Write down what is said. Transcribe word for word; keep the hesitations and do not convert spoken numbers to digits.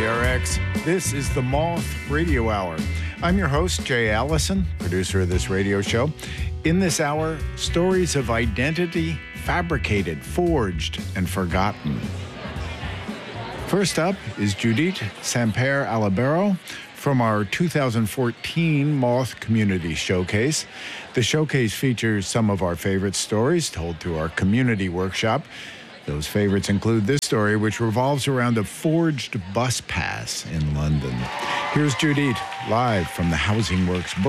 R X. This is the Moth Radio Hour. I'm your host, Jay Allison, producer of this radio show. In this hour, stories of identity fabricated, forged, and forgotten. First up is Judith Samper Alibero from our two thousand fourteen Moth Community Showcase. The showcase features some of our favorite stories told through our community workshop. Those favorites include this story, which revolves around a forged bus pass in London. Here's Judith, live from the Housing Works book.